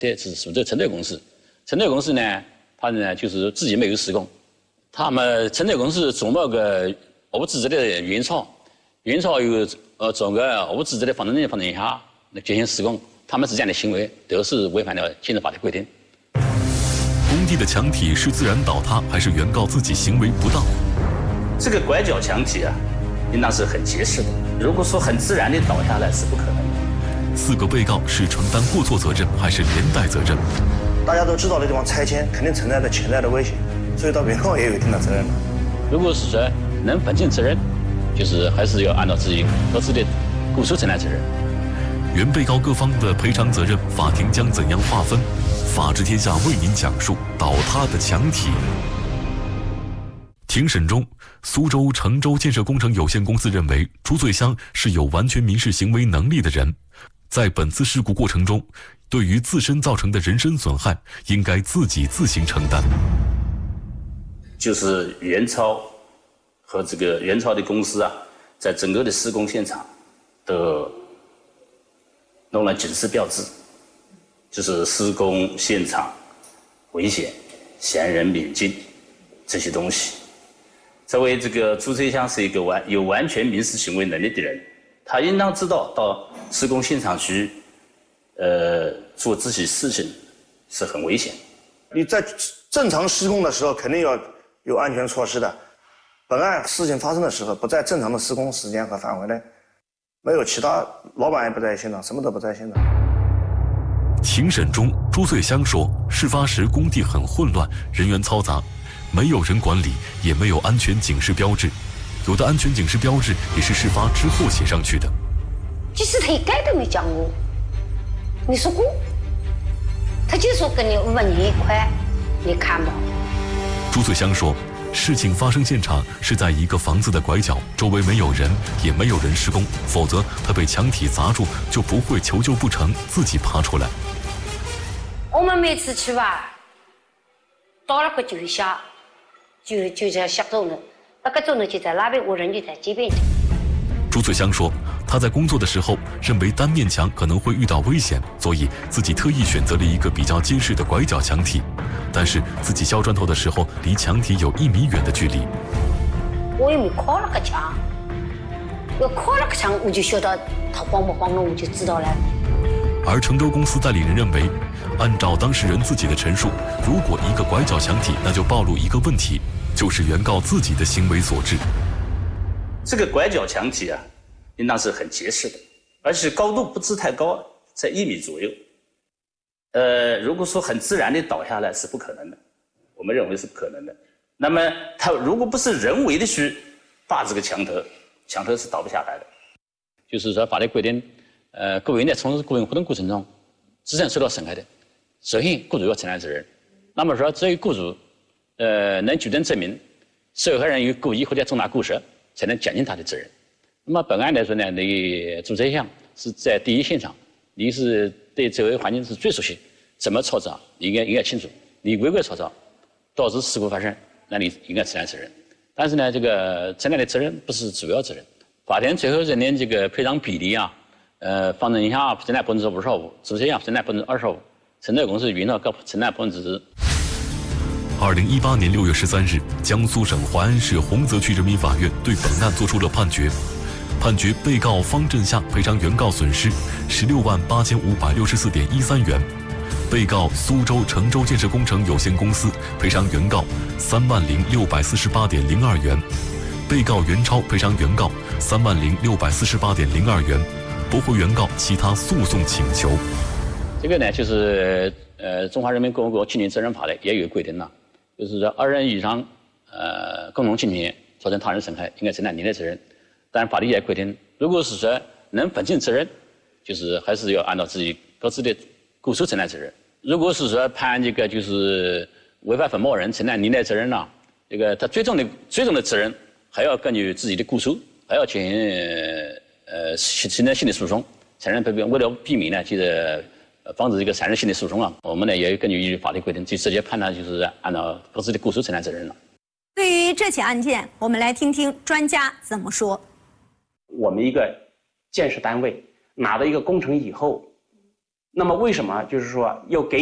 这是属这承兑公司。承兑公司呢，它呢就是自己没有施工，他们承兑公司做某个无资质的原厂有做个无资质的房东下来进行施工，他们是这样的行为都是违反了现行法的规定。 工地的墙体是自然倒塌，还是原告自己行为不当？ 这个拐角墙体啊，应当是很结实的。如果说很自然的倒下来，是不可能的。 4个被告是承担过错责任还是连带责任？ 大家都知道的地方拆迁肯定存在着潜在的危险，所以到原告也有一定的责任。 如果是说能分清责任，就是还是要按照自己各自的过错承担责任。 原被告各方的赔偿责任，法庭将怎样划分？法治天下为您讲述倒塌的墙体。庭审中，苏州成州建设工程有限公司认为朱醉香是有完全民事行为能力的人，在本次事故过程中，对于自身造成的人身损害，应该自行承担。 就是元超和这个元超的公司啊，在整个的施工现场都弄了警示标志，就是施工现场危险、闲人免进这些东西。作为这个朱醉香是一个有完全民事行为能力的人，他应当知道到施工现场去，做这些事情是很危险。 你在正常施工的时候肯定要有安全措施的。本案事情发生的时候不在正常的施工时间和范围内，没有其他老板也不在现场，什么都不在现场。 庭审中，朱醉香说，事发时工地很混乱，人员嘈杂，没有人管理，也没有安全警示标志，有的安全警示标志也是事发之后写上去的。 即使他一概都没讲过，你说过，他就说跟你问你一块，你看吧。 朱醉香说，事情发生现场是在一个房子的拐角，周围没有人，也没有人施工，否则他被墙体砸住就不会求救不成，自己爬出来。 我们每次去吧，到了个就下，就在下走呢，那个走呢就在那边，我人就在这边。 朱醉香说，他在工作的时候认为单面墙可能会遇到危险，所以自己特意选择了一个比较结实的拐角墙体。但是自己削砖头的时候，离墙体有1米远的距离。 我也没靠那个墙，要靠那个墙，我就晓得它晃不晃了，我就知道了。 而成州公司代理人认为，按照当事人自己的陈述，如果一个拐角墙体，那就暴露一个问题，就是原告自己的行为所致。 这个拐角墙体啊，应当是很结实的，而且高度不是太高，在1米左右。如果说很自然的倒下来是不可能的，我们认为是不可能的。那么它如果不是人为的去扒这个墙头是倒不下来的。 就是说法律规定，个人在从事个人活动过程中，资产受到损害的，首先雇主要承担责任。那么说，只有雇主能举证证明受害人有故意或者重大过失，才能减轻他的责任。那么本案来说呢，你朱醉香是在第一现场，你是对周围环境是最熟悉，怎么操作你应该清楚。你违规操作导致事故发生，那你应该承担责任。但是呢，这个承担的责任不是主要责任。法庭最后认定这个赔偿比例啊，房东下承担55%，朱醉香承担25%，承兑公司原告各承担10%。 2018年6月13日，江苏省淮安市洪泽区人民法院对本案作出了判决。判决被告方振夏赔偿原告损失168564.13元，被告苏州成州建设工程有限公司赔偿原告30648.02元，被告袁超赔偿原告30648.02元，驳回原告其他诉讼请求。 这个呢，就是中华人民共和国侵权责任法的也有规定了，就是说2人以上共同侵权造成他人损害，应该承担连带责任。但法律也规定，如果是说能分清责任，就是还是要按照自己各自的过错承担责任。如果是说判这个就是违法分某人承担连带责任了，这个他最终的责任还要根据自己的过错，还要进行形成性的诉讼，才能为了避免呢，就是防止这个残忍性的诉讼啊，我们呢也根据法律规定，就直接判断就是按照各自的过错承担责任了。 对于这起案件，我们来听听专家怎么说。 我们一个建设单位拿到一个工程以后， 那么为什么就是说又给